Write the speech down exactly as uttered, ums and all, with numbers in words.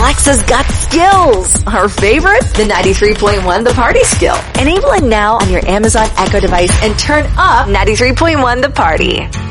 Alexa's got skills. Our favorite? The ninety-three point one The Party skill. Enable it now on your Amazon Echo device and turn up ninety-three point one The Party.